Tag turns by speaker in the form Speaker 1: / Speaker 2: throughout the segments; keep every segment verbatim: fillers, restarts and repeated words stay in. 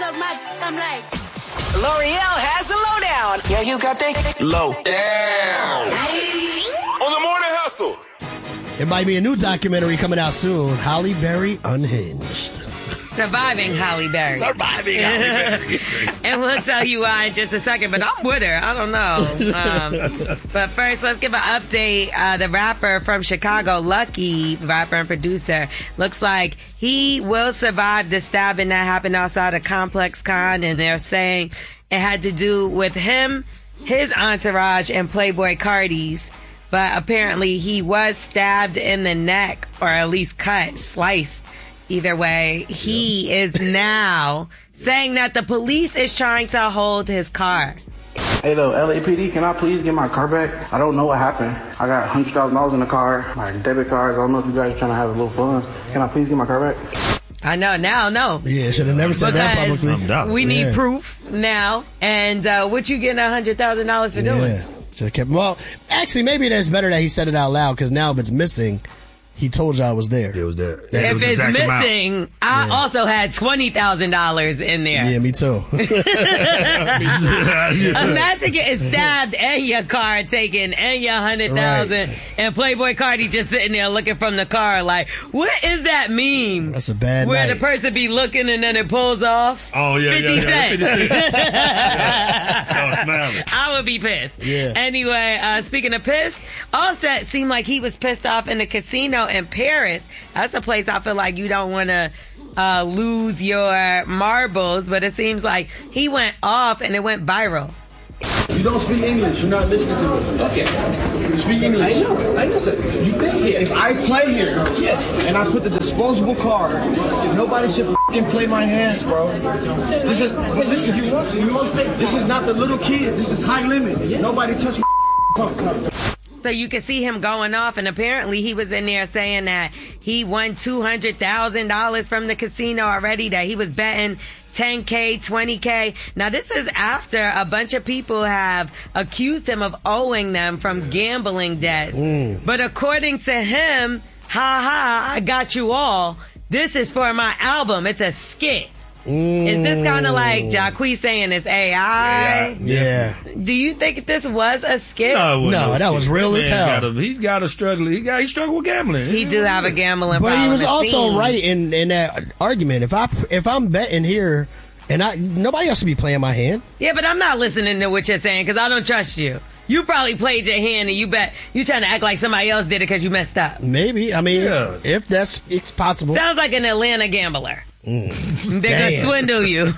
Speaker 1: suck my d- I'm like.
Speaker 2: L'Oreal has the lowdown.
Speaker 3: Yeah, you got that?
Speaker 4: Low down. On the Morning Hustle.
Speaker 5: It might be a new documentary coming out soon. Halle Berry Unhinged.
Speaker 6: Surviving Halle Berry.
Speaker 5: Surviving Halle Berry.
Speaker 6: And we'll tell you why in just a second, but I'm with her. I don't know. Um, but first, let's give an update. Uh, the rapper from Chicago, Lucky, rapper and producer, looks like he will survive the stabbing that happened outside of Complex Con, and they're saying it had to do with him, his entourage, and Playboy Cardi's. But apparently he was stabbed in the neck, or at least cut, sliced. Either way, he is now saying that the police is trying to hold his car.
Speaker 7: Hey, though, L A P D, can I please get my car back? I don't know what happened. I got one hundred thousand dollars in the car, my debit cards. I don't know if you guys are trying to have a little fun. Can I please get my car back?
Speaker 6: I know, now, no.
Speaker 5: Yeah, should have never said that publicly.
Speaker 6: We need
Speaker 5: yeah.
Speaker 6: proof now. And uh, what you getting one hundred thousand dollars for
Speaker 5: yeah.
Speaker 6: doing?
Speaker 5: Should have kept. Well, actually, maybe that's better that he said it out loud, because now if it's missing, he told you I was there.
Speaker 4: It was there.
Speaker 6: If
Speaker 4: it was
Speaker 6: it's missing,
Speaker 4: amount.
Speaker 6: I
Speaker 5: yeah.
Speaker 6: also had twenty thousand dollars in there.
Speaker 5: Yeah, me too.
Speaker 6: Imagine getting stabbed and your car taken and your one hundred thousand dollars
Speaker 5: right.
Speaker 6: and Playboy Cardi just sitting there looking from the car like, what is that meme?
Speaker 5: That's a bad
Speaker 6: Where
Speaker 5: night.
Speaker 6: the person be looking and then it pulls off?
Speaker 4: Oh, yeah,
Speaker 6: fifty
Speaker 4: yeah, yeah.
Speaker 6: Cent.
Speaker 4: fifty Cent. yeah. So smiling.
Speaker 6: I would be pissed.
Speaker 5: Yeah.
Speaker 6: Anyway, uh, speaking of pissed, Offset seemed like he was pissed off in the casino in Paris. That's a place I feel like you don't want to uh, lose your marbles, but it seems like he went off and it went viral.
Speaker 8: You don't speak English. You're not listening to me. Okay. You speak English. I know. I know, sir. You've been here. If I play here, yes, and I put the disposable card, nobody should f***ing play my hands, bro. This is, but listen, you want to, you want to this is not the little kid. This is high limit. Nobody touch my pump.
Speaker 6: So you can see him going off, and apparently he was in there saying that he won two hundred thousand dollars from the casino already, that he was betting ten K, twenty K. Now, this is after a bunch of people have accused him of owing them from gambling debts. Mm. But according to him, ha ha, I got you all. This is for my album. It's a skit. Mm. Is this kind of like Jacquees saying it's A I?
Speaker 5: Yeah. yeah.
Speaker 6: Do you think this was a skit?
Speaker 4: No,
Speaker 5: no, no that was real as hell.
Speaker 4: Got a, he's got a struggle. He got he struggled with gambling.
Speaker 6: He do have a gambling
Speaker 5: but
Speaker 6: problem.
Speaker 5: But he was also
Speaker 6: scene.
Speaker 5: right in, in that argument. If I if I'm betting here, and I nobody else should be playing my hand.
Speaker 6: Yeah, but I'm not listening to what you're saying because I don't trust you. You probably played your hand and you bet you trying to act like somebody else did it because you messed up.
Speaker 5: Maybe. I mean,
Speaker 4: yeah.
Speaker 5: if that's it's possible.
Speaker 6: Sounds like an Atlanta gambler.
Speaker 5: Mm.
Speaker 6: They're going to swindle you.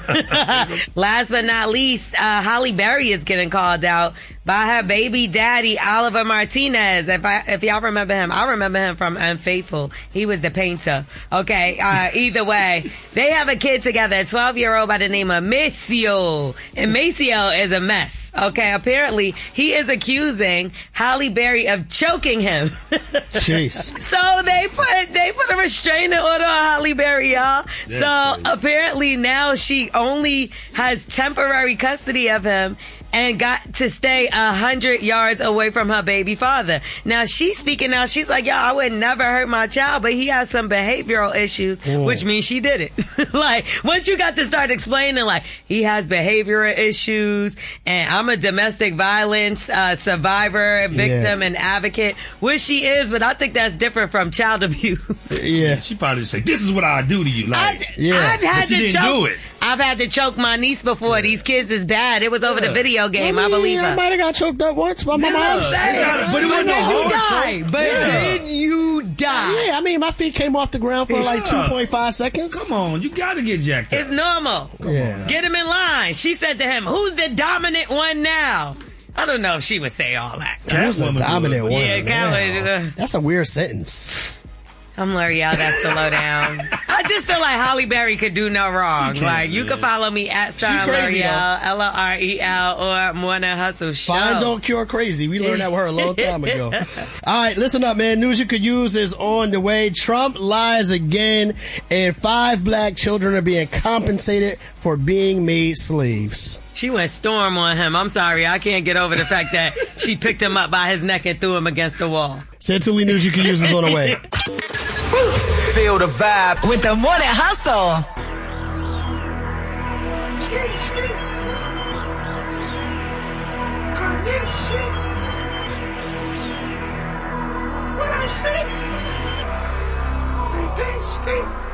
Speaker 6: Last but not least, uh, Halle Berry is getting called out by her baby daddy, Oliver Martinez. If I, if y'all remember him, I remember him from Unfaithful. He was the painter. Okay. Uh, either way, they have a kid together, a twelve year old by the name of Maceo. And Maceo is a mess. Okay, apparently he is accusing Halle Berry of choking him.
Speaker 5: Jeez.
Speaker 6: So they put they put a restraining order on Halle Berry, y'all.
Speaker 4: That's
Speaker 6: so
Speaker 4: crazy.
Speaker 6: Apparently now she only has temporary custody of him and got to stay a hundred yards away from her baby father. Now she's speaking now. She's like, "Yo, I would never hurt my child, but he has some behavioral issues," mm. which means she did it. Like once you got to start explaining, like he has behavioral issues, and I'm a domestic violence uh, survivor, victim,
Speaker 5: yeah.
Speaker 6: and advocate, which she is, but I think that's different from child abuse.
Speaker 5: Yeah,
Speaker 4: she probably say, "This is what I do to you." Like,
Speaker 6: I,
Speaker 5: yeah,
Speaker 6: I've had
Speaker 4: but she
Speaker 6: to
Speaker 4: didn't
Speaker 6: choke.
Speaker 4: do it.
Speaker 6: I've had to choke my niece before. Yeah. These kids is bad. It was over yeah. the video game. I, mean, I believe her.
Speaker 5: I might have got choked up once by my
Speaker 6: no,
Speaker 5: mom.
Speaker 6: But,
Speaker 4: but it wasn't no
Speaker 6: you
Speaker 4: hard
Speaker 6: die.
Speaker 4: choke.
Speaker 6: But
Speaker 4: yeah.
Speaker 6: then you die.
Speaker 5: Yeah, I mean, my feet came off the ground for yeah. like two point five seconds.
Speaker 4: Come on, you got to get jacked up.
Speaker 6: It's normal.
Speaker 5: Yeah.
Speaker 6: Get him in line. She said to him, "Who's the dominant one now?" I don't know if she would say all that.
Speaker 5: Who's the dominant one?
Speaker 6: Yeah, Cat
Speaker 5: yeah.
Speaker 6: uh,
Speaker 5: That's a weird sentence.
Speaker 6: I'm L'Oreal, that's the lowdown. I just feel like Halle Berry could do no wrong. Like, you can follow me at Star L'Oreal, L O R E L, or Morning Hustle Show.
Speaker 5: Fine don't cure crazy. We learned that with her a long time ago. All right, listen up, man. News you could use is on the way. Trump lies again, and five black children are being compensated for being made slaves.
Speaker 6: She went storm on him. I'm sorry. I can't get over the fact that she picked him up by his neck and threw him against the wall.
Speaker 5: Sentinel News you can use is on the way.
Speaker 2: Feel the vibe with the Morning Hustle.
Speaker 1: Skate, skate. Kanye shit. What I say? Say, skate, skate.